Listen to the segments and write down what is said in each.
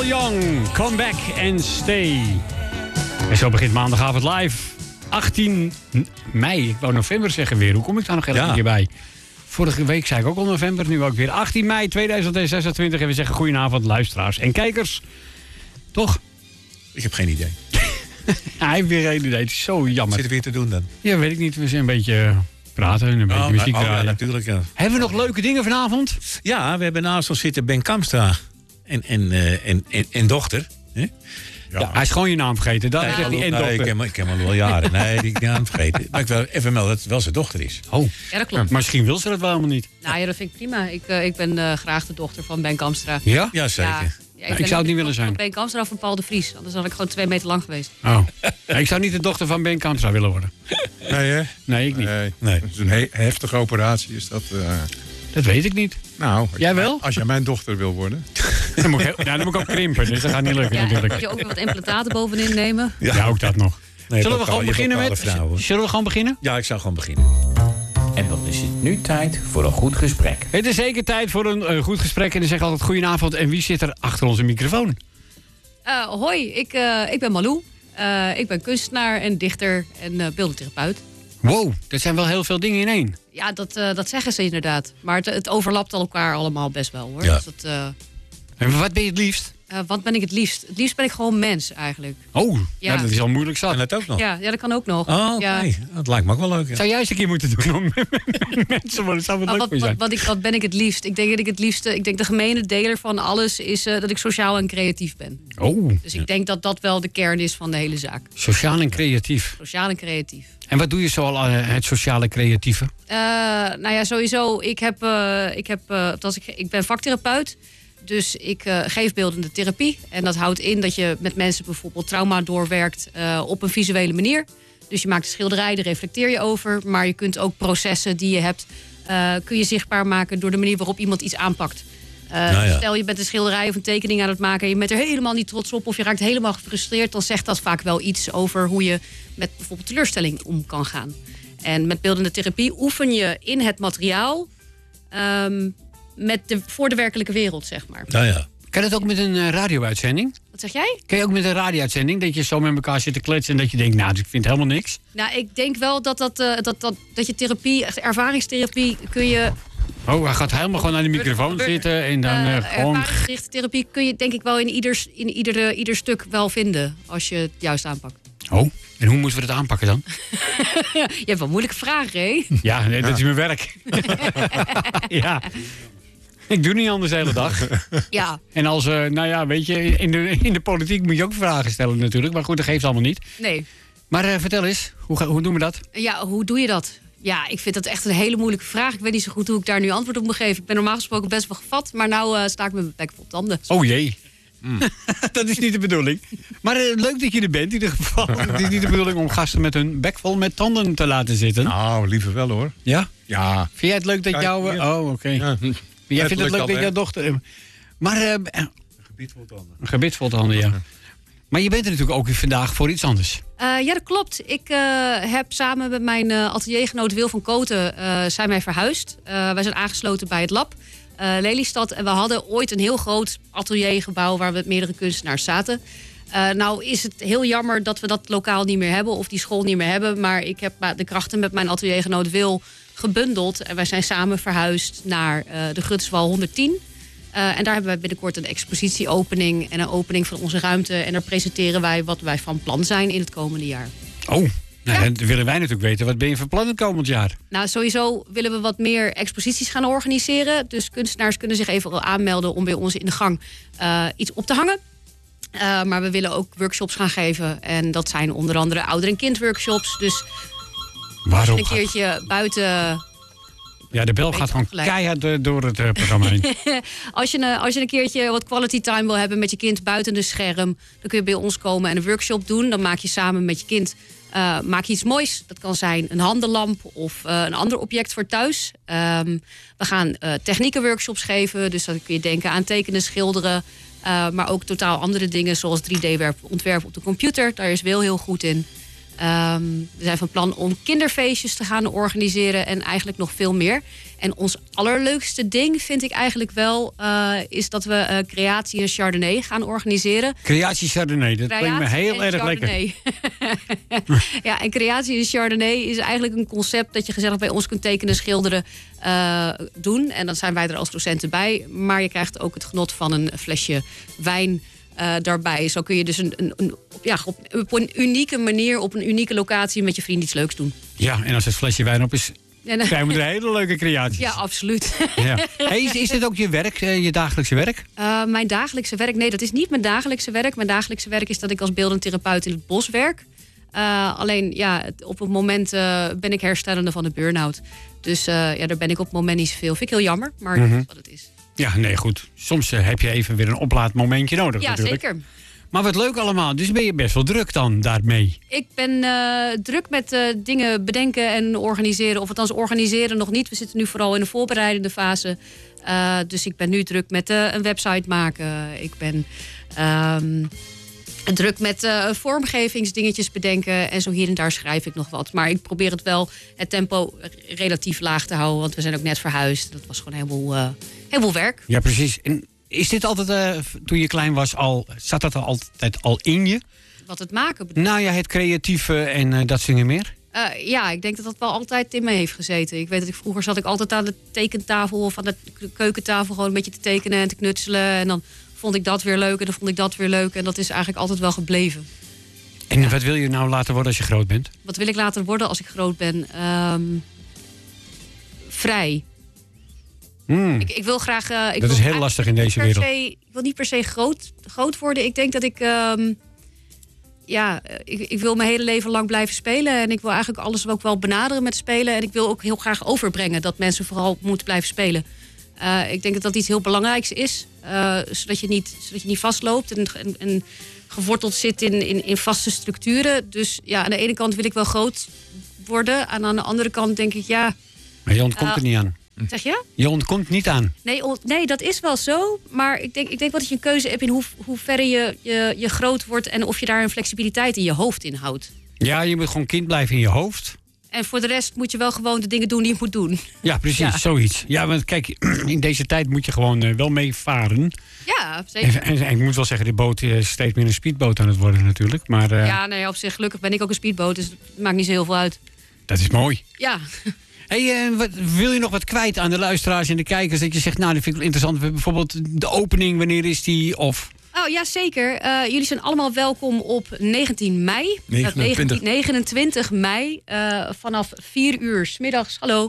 Neil Young, Come Back and Stay. En zo begint maandagavond live. 18 mei, ik wou november zeggen weer. Hoe kom ik daar nog elke keer bij? Vorige week zei ik ook al november, nu ook weer. 18 mei 2026 en we zeggen goedenavond luisteraars en kijkers. Toch? Ik heb geen idee. Hij heeft weer geen idee, het is zo jammer. Zit er weer te doen dan? Ja, weet ik niet. We zijn een beetje praten en een beetje muziek draaien. Ja, natuurlijk, ja. Hebben we nog leuke dingen vanavond? Ja, we hebben naast ons zitten Ben Kamstra en dochter. Hè? Ja, hij is gewoon je naam vergeten. Dat zegt hij en dochter. Ik ken hem al wel jaren. Nee, die naam vergeten. Maar ik wil even melden dat het wel zijn dochter is. Oh, ja, dat klopt. Misschien wil ze dat wel helemaal niet. Nou ja, dat vind ik prima. Ik ben graag de dochter van Ben Kamstra. Ja? Ja, zeker. Ja, ik zou het niet willen zijn. Ben Kamstra of van Paul de Vries. Anders had ik gewoon 2 meter lang geweest. Oh. Ik zou niet de dochter van Ben Kamstra willen worden. Nee, hè? Nee, ik niet. Nee. Dat is een heftige operatie. Is dat, Dat weet ik niet. Nou, jij wel? Als jij mijn dochter wil worden. Dan moet ik ook krimpen, dus dat gaat niet lukken natuurlijk. Moet je ook weer wat implantaten bovenin nemen? Ja, ook dat nog. Nee, Zullen we gewoon beginnen met? Zullen we gewoon beginnen? Ja, ik zou gewoon beginnen. En dan is het nu tijd voor een goed gesprek. Het is zeker tijd voor een goed gesprek. En dan zeg ik altijd goedenavond. En wie zit er achter onze microfoon? Hoi, ik ben Malou. Ik ben kunstenaar en dichter en beeldend therapeut. Wow, dat zijn wel heel veel dingen in één. Ja, dat zeggen ze inderdaad. Maar het overlapt elkaar allemaal best wel, hoor. Ja. Dus dat, En wat ben je het liefst? wat ben ik het liefst? Het liefst ben ik gewoon mens, eigenlijk. Oh, Ja. nou, dat is al moeilijk zat. En dat ook nog? Ja, dat kan ook nog. Oh, oké. Ja. Dat lijkt me ook wel leuk. Ja. Zou jij eens een keer moeten doen om mensen worden? Zou het leuk zijn? Wat ben ik het liefst? Ik denk dat ik het liefste... Ik denk de gemene deler van alles is dat ik sociaal en creatief ben. Oh, Dus ik denk dat dat wel de kern is van de hele zaak. sociaal en creatief. Sociaal en creatief. En wat doe je zo al aan het sociale creatieve? Nou ja, sowieso. Ik ben vaktherapeut. Dus ik geef beeldende therapie. En dat houdt in dat je met mensen bijvoorbeeld trauma doorwerkt op een visuele manier. Dus je maakt een schilderij, daar reflecteer je over. Maar je kunt ook processen die je hebt, kun je zichtbaar maken door de manier waarop iemand iets aanpakt. Stel je bent een schilderij of een tekening aan het maken en je bent er helemaal niet trots op of je raakt helemaal gefrustreerd, dan zegt dat vaak wel iets over hoe je met bijvoorbeeld teleurstelling om kan gaan. En met beeldende therapie oefen je in het materiaal voor de werkelijke wereld, zeg maar. Nou ja. Kan dat ook met een radio-uitzending? Wat zeg jij? Kan je ook met een radio-uitzending dat je zo met elkaar zit te kletsen en dat je denkt, nou, ik vind helemaal niks? Nou, ik denk wel dat je therapie, echt ervaringstherapie, kun je... Oh, hij gaat helemaal gewoon aan de microfoon zitten en dan gewoon... Ervaringsgerichte therapie kun je denk ik wel in ieder stuk wel vinden, als je het juist aanpakt. Oh, en hoe moeten we dat aanpakken dan? Je hebt wel moeilijke vragen, hè? Ja, nee, dat is mijn werk. Ja. Ik doe niet anders de hele dag. Ja. En als, nou ja, weet je, in de politiek moet je ook vragen stellen natuurlijk. Maar goed, dat geeft allemaal niet. Nee. Maar vertel eens, hoe doen we dat? Ja, hoe doe je dat? Ja, ik vind dat echt een hele moeilijke vraag. Ik weet niet zo goed hoe ik daar nu antwoord op moet geven. Ik ben normaal gesproken best wel gevat, maar nou sta ik met mijn bek vol tanden. Oh jee. Dat is niet de bedoeling. Maar leuk dat je er bent in ieder geval. Het is niet de bedoeling om gasten met hun bek vol met tanden te laten zitten. Nou, liever wel hoor. Ja? Ja. Vind jij het leuk dat Kijk, jouw... ja. Oh, oké. Ja. Jij vindt het leuk dat jouw dochter... Maar... Een gebied vol tanden. Een gebied vol tanden, ja. Maar je bent er natuurlijk ook vandaag voor iets anders. Ja, dat klopt. Ik heb samen met mijn ateliergenoot Wil van Koten zijn wij verhuisd. Wij zijn aangesloten bij het lab Lelystad. En we hadden ooit een heel groot ateliergebouw waar we met meerdere kunstenaars zaten. Nou is het heel jammer dat we dat lokaal niet meer hebben of die school niet meer hebben. Maar ik heb de krachten met mijn ateliergenoot Wil gebundeld. En wij zijn samen verhuisd naar de Grutswal 110. En daar hebben wij binnenkort een expositieopening en een opening van onze ruimte. En daar presenteren wij wat wij van plan zijn in het komende jaar. Oh, nou, en dan willen wij natuurlijk weten. Wat ben je van plan het komend jaar? Nou, sowieso willen we wat meer exposities gaan organiseren. Dus kunstenaars kunnen zich even aanmelden om bij ons in de gang iets op te hangen. Maar we willen ook workshops gaan geven. En dat zijn onder andere ouder- en kindworkshops. Dus als je een keertje buiten... Ja, de bel gaat gewoon keihard door het programma heen. Als je een keertje wat quality time wil hebben met je kind buiten de scherm, dan kun je bij ons komen en een workshop doen. Dan maak je samen met je kind maak je iets moois. Dat kan zijn een handenlamp of een ander object voor thuis. We gaan techniekenworkshops geven. Dus dan kun je denken aan tekenen, schilderen. Maar ook totaal andere dingen zoals 3D-ontwerpen op de computer. Daar is Wil heel goed in. We zijn van plan om kinderfeestjes te gaan organiseren en eigenlijk nog veel meer. En ons allerleukste ding vind ik eigenlijk wel... is dat we creatie en Chardonnay gaan organiseren. Creatie Chardonnay, dat klinkt me heel erg lekker. Ja, en creatie en Chardonnay is eigenlijk een concept... dat je gezellig bij ons kunt tekenen, schilderen, doen. En dan zijn wij er als docenten bij. Maar je krijgt ook het genot van een flesje wijn... daarbij. Zo kun je dus op een unieke manier, op een unieke locatie met je vrienden iets leuks doen. Ja, en als het flesje wijn op is, krijgen we er hele leuke creaties. Ja, absoluut. Ja. Hey, is dit ook je werk, je dagelijkse werk? Mijn dagelijkse werk? Nee, dat is niet mijn dagelijkse werk. Mijn dagelijkse werk is dat ik als beeldend therapeut in het bos werk. Alleen, ja, op het moment ben ik herstellende van de burn-out. Dus daar ben ik op het moment niet zoveel. Vind ik heel jammer, maar dat is wat het is. Ja, nee, goed. Soms heb je even weer een oplaadmomentje nodig natuurlijk. Ja, zeker. Maar wat leuk allemaal. Dus ben je best wel druk dan daarmee? Ik ben druk met dingen bedenken en organiseren. Of althans organiseren nog niet. We zitten nu vooral in de voorbereidende fase. Dus ik ben nu druk met een website maken. Ik ben druk met vormgevingsdingetjes bedenken. En zo hier en daar schrijf ik nog wat. Maar ik probeer het tempo relatief laag te houden. Want we zijn ook net verhuisd. Dat was gewoon heel veel werk. Ja, precies. En is dit altijd, toen je klein was, zat dat altijd al in je? Wat het maken bedoelt? Nou ja, het creatieve en dat soort dingen meer? Ja, ik denk dat dat wel altijd in me heeft gezeten. Ik weet dat vroeger zat ik altijd aan de tekentafel of aan de keukentafel gewoon een beetje te tekenen en te knutselen. En dan vond ik dat weer leuk en dan vond ik dat weer leuk. En dat is eigenlijk altijd wel gebleven. En wat wil je nou later worden als je groot bent? Wat wil ik later worden als ik groot ben? Vrij. Ik wil graag... dat is heel lastig in deze wereld. Ik wil niet per se groot worden. Ik denk dat ik... ik wil mijn hele leven lang blijven spelen. En ik wil eigenlijk alles ook wel benaderen met spelen. En ik wil ook heel graag overbrengen dat mensen vooral moeten blijven spelen. Ik denk dat dat iets heel belangrijks is. Zodat je niet vastloopt en geworteld zit in vaste structuren. Dus ja, aan de ene kant wil ik wel groot worden. En aan de andere kant denk ik, ja... Maar je ontkomt er niet aan. Zeg je? Je ontkomt niet aan. Nee, dat is wel zo. Maar ik denk wel dat je een keuze hebt in hoe ver je groot wordt... en of je daar een flexibiliteit in je hoofd in houdt. Ja, je moet gewoon kind blijven in je hoofd. En voor de rest moet je wel gewoon de dingen doen die je moet doen. Ja, precies, zoiets. Ja, want kijk, in deze tijd moet je gewoon wel meevaren. Ja, zeker. En ik moet wel zeggen, de boot is steeds meer een speedboot aan het worden natuurlijk. Maar, ja, nee, op zich gelukkig ben ik ook een speedboot, dus het maakt niet zo heel veel uit. Dat is mooi. Ja. Hey, wil je nog wat kwijt aan de luisteraars en de kijkers? Dat je zegt, nou, dat vind ik wel interessant. Bijvoorbeeld de opening, wanneer is die? Of... Oh ja, zeker. Jullie zijn allemaal welkom op 19 mei. 29 mei. Vanaf 4 uur 's middags, hallo.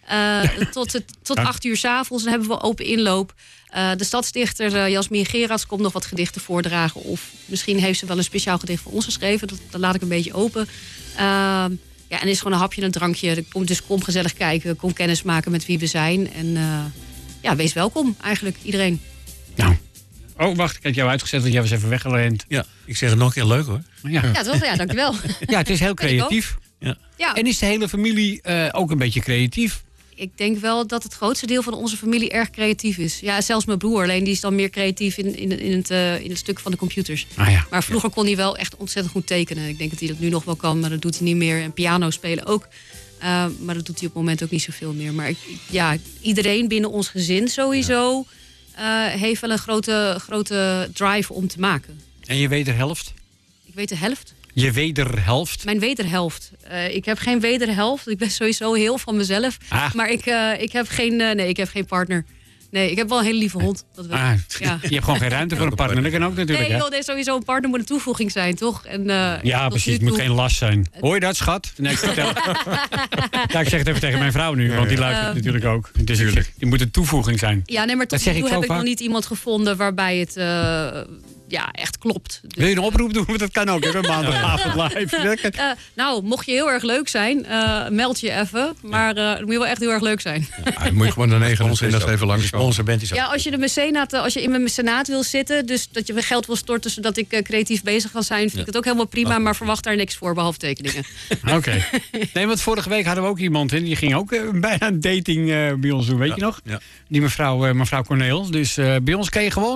Tot 8 uur 's avonds. Dan hebben we open inloop. De stadsdichter Jasmin Gerards komt nog wat gedichten voordragen. Of misschien heeft ze wel een speciaal gedicht voor ons geschreven. Dat laat ik een beetje open. Ja, en is gewoon een hapje en een drankje. Dus kom gezellig kijken, kom kennis maken met wie we zijn. En wees welkom eigenlijk, iedereen. Nou, wacht, ik heb jou uitgezet, want jij was even weggerend. Ja, ik zeg het nog een keer leuk hoor. Ja, toch? Ja, dankjewel. Ja, het is heel creatief. Ja. En is de hele familie ook een beetje creatief? Ik denk wel dat het grootste deel van onze familie erg creatief is. Ja, zelfs mijn broer, alleen die is dan meer creatief in het stuk van de computers. Ah, ja. Maar vroeger kon hij wel echt ontzettend goed tekenen. Ik denk dat hij dat nu nog wel kan, maar dat doet hij niet meer. En piano spelen ook. Maar dat doet hij op het moment ook niet zoveel meer. Maar iedereen binnen ons gezin sowieso heeft wel een grote drive om te maken. En je wederhelft? Ik weet de helft. Je wederhelft? Mijn wederhelft. Ik heb geen wederhelft. Ik ben sowieso heel van mezelf. Maar ik heb geen partner. Nee, ik heb wel een hele lieve hond. Dat wel. Je hebt gewoon geen ruimte voor een partner. Dat kan ook natuurlijk. Nee, sowieso een partner moet een toevoeging zijn, toch? En, ja, precies. Het moet geen last zijn. Hoor je dat, schat? Nee, ik vertel. Ja, ik zeg het even tegen mijn vrouw nu, want die luistert natuurlijk ook. Dus die moet een toevoeging zijn. Ja, nee, maar tot nu toe heb ik nog niet iemand gevonden waarbij het... echt klopt. Dus, wil je een oproep doen? Want dat kan ook. Een maandagavond live. Nou, mocht je heel erg leuk zijn, meld je even. Maar het moet je wel echt heel erg leuk zijn. Ja, moet je gewoon de 29 even langskomen. Ja, als je in mijn mecenaat wil zitten, dus dat je weer geld wil storten zodat ik creatief bezig kan zijn, vind ik het ook helemaal prima. Maar verwacht daar niks voor, behalve tekeningen. Oké. Nee, want vorige week hadden we ook iemand in. Die ging ook bijna een dating bij ons doen, weet je nog? Ja. Die mevrouw Corneel. Dus bij ons kan je gewoon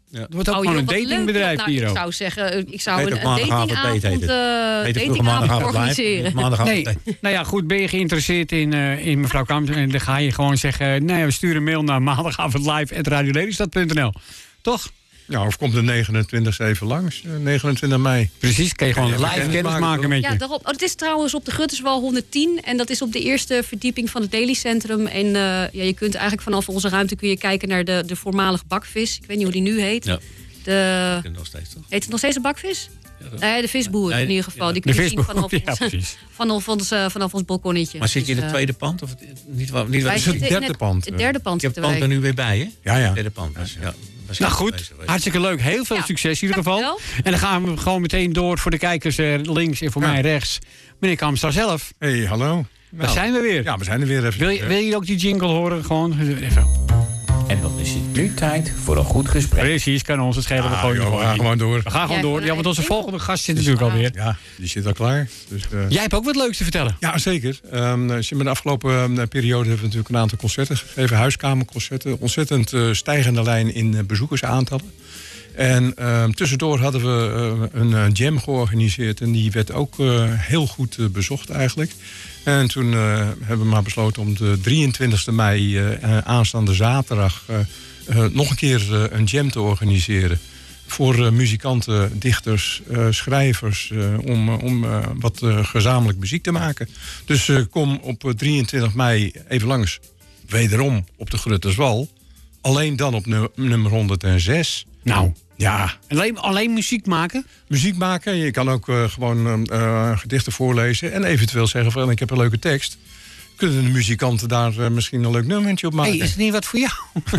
Het wordt ook gewoon een datingbedrijf hier Ik ook. zou zeggen, ik zou Heet een ook maandagavond datingavond, date, heet het. Heet het vroeger datingavond maandagavond live. organiseren. Maandagavond Nee, date. nou ja, goed, ben je geïnteresseerd in mevrouw Kamps... en dan ga je gewoon zeggen... nee, we sturen een mail naar maandagavondlive@radiolelystad.nl. Toch? Ja, of komt de 29 even langs, 29 mei. Precies, kan je gewoon Ja, live kennis maken met je. Ja, daarop. Het is trouwens op de Gutterswal 110 en dat is op de eerste verdieping van het Deli-centrum. En je kunt eigenlijk vanaf onze ruimte kun je kijken naar de voormalige bakvis. Ik weet niet hoe die nu heet. Ja. De, Nog steeds, toch? heet het nog steeds een bakvis? Ja, Nee, de visboer Nee, in ieder geval. ja, Die kun je de zien visboer, vanaf, ja, precies. vanaf ons balkonnetje. Maar zit je in Dus, het tweede pand? Of niet waar? wij Het is zitten het in derde pand. Het derde pand Je hebt zitten het pand wij. er nu weer bij, hè? Ja, ja. Het derde pand was, ja. Nou goed, hartstikke leuk. Heel veel Ja. succes in ieder geval. Dankjewel. En dan gaan we gewoon meteen door voor de kijkers links en voor mij rechts. Meneer Kamstra zelf, Hey, hallo. daar zijn we weer. Ja, we zijn er weer even. Wil je ook die jingle horen? Gewoon even. En dan is het nu tijd voor een goed gesprek. Precies, kan ons het schelen. We Ah, gooien joh, we gewoon gaan in. gewoon door. We gaan gewoon Ja, door. Ja, want onze volgende gast zit natuurlijk alweer. Ja, die zit al klaar. Dus, Jij hebt ook wat leuks te vertellen. ja, zeker. Met de afgelopen periode hebben we natuurlijk een aantal concerten gegeven. Huiskamerconcerten. Ontzettend stijgende lijn in bezoekersaantallen. En tussendoor hadden we een jam georganiseerd. En die werd ook heel goed bezocht eigenlijk. En toen hebben we maar besloten om de 23e mei aanstaande zaterdag... nog een keer een jam te organiseren. Voor muzikanten, dichters, schrijvers. Om wat gezamenlijk muziek te maken. Dus kom op 23 mei even langs. Wederom op de Grutterswal. Alleen dan op nummer 106. Nou, Ja, alleen muziek maken? muziek maken. Je kan ook gewoon gedichten voorlezen. En eventueel zeggen van ik heb een leuke tekst. Kunnen de muzikanten daar misschien een leuk nummertje op maken? Hey, is het niet wat voor jou?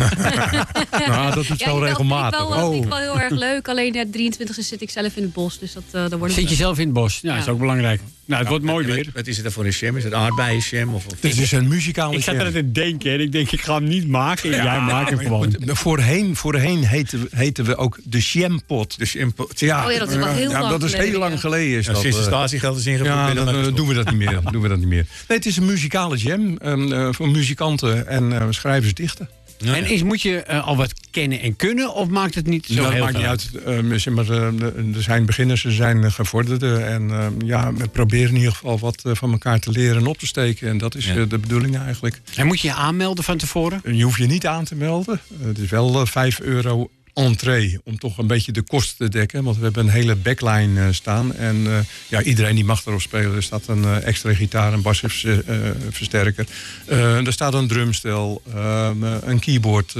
Nou, dat doet wel regelmatig. Dat vind ik wel heel erg leuk. Alleen de 23e zit ik zelf in het bos. Dus dat wordt Zit je zelf in het bos? Ja, dat is ook belangrijk. Nou, het wordt mooi Ja, weer. Wat is het dan voor een jam? Is het aardbeienjam? Of Dit is een muzikale Ik zat jam. er te denken en ik denk, ik ga hem niet maken. En jij maakt hem maar gewoon. goed, voorheen heten we ook de jampot. Dus Ja, Oh ja, dat is wel heel lang dat is geleden, heel lang ja. geleden. Is ja, dat, sinds de statiegeld is ingevoerd. ja, ben je dan dan doen we dat niet meer. Nee, het is een muzikale jam voor muzikanten en schrijvers dichten. Ja, En moet je al wat kennen en kunnen? Of maakt het niet zo Nou, dat heel maakt niet veel uit. Zeg maar, er zijn beginners, er zijn gevorderden. En we proberen in ieder geval wat van elkaar te leren en op te steken. En dat is Ja. de bedoeling eigenlijk. En moet je je aanmelden van tevoren? Je hoeft je niet aan te melden. Het is wel €5 entree om toch een beetje de kosten te dekken. Want we hebben een hele backline staan. En iedereen die mag erop spelen. Er staat een extra gitaar, een basversterker. Er staat een drumstel. Een keyboard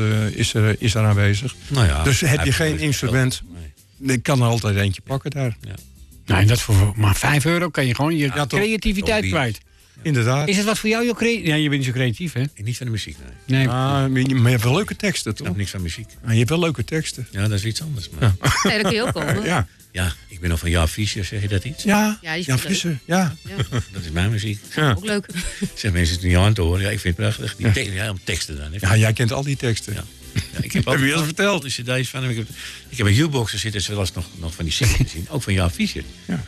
is er aanwezig. Nou ja, Dus heb je hij geen heeft instrument, Nee. ik kan er altijd eentje pakken daar. Nee, dat voor maar €5 kan je gewoon je toch. creativiteit Toch kwijt. Inderdaad. Is het wat voor jou? Ja, je bent niet zo creatief, hè? Niet van de muziek, nee. Nee. Maar je hebt wel leuke teksten, Ik toch? snap niks van muziek. Je hebt wel leuke teksten. Ja, dat is iets anders. Maar Nee, dat kun je ook komen. Ja, ik ben al van Jaap Fischer, zeg je dat iets? Ja, die is ja, leuk. Visser. Ja. Dat is mijn muziek. Ja. Ook leuk. Zeg mensen het niet aan te horen. Ja, ik vind het prachtig. Die om teksten dan. Hè. Ja, jij kent al die teksten. Ja. Ja, ik heb Heb je ook dat verteld? de cd's van hem. Ik heb een U-boxer zitten, zoals nog van die singles gezien. Ook van Jaap Fischer.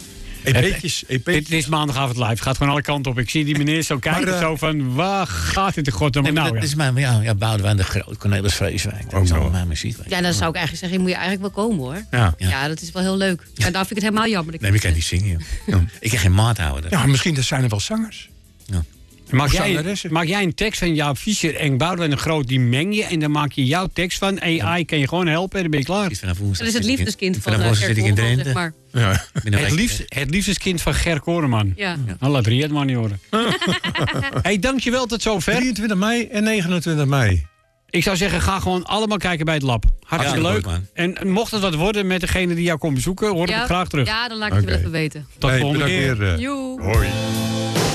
EP'tjes. Dit is maandagavond live. Het gaat gewoon alle kanten op. Ik zie die meneer zo kijken. Maar, zo van, waar gaat dit in godsnaam? Nee, maar Nou, dat ja. is mijn, ja, Boudewijn de Groot, Cornelis Vreeswijk. Dat is allemaal mijn muziek. Ja, dan zou ik eigenlijk zeggen, je moet je eigenlijk wel komen hoor. Ja. Ja, dat is wel heel leuk. En daar vind ik het helemaal jammer. dat Nee, maar ik kan niet zingen. Joh. Ik kan geen maat houden. Ja, misschien zijn er wel zangers. Maak zangeressen. jij een tekst van Jaap Fischer en Boudewijn de Groot, die meng je en dan maak je jouw tekst van. AI kan je gewoon helpen en dan ben je klaar. Vanaf woensdag is het zit ik in- liefdeskind van vanaf woensdag Gert zit ik in Koolman, Drenthe. zeg maar. Ja. Ik ben een Het liefdeskind van Ger Koreman. Ja. Nou, laat Rie het maar niet horen. Hey, dankjewel tot zover. 23 mei en 29 mei. Ik zou zeggen, ga gewoon allemaal kijken bij het lab. Hartstikke Ja, leuk. leuk, man. En mocht het wat worden met degene die jou komt bezoeken, hoor ik het graag terug. Ja, dan laat ik het wel Oké. even weten. Tot de volgende bedankt keer. weer. Joe. Hoi.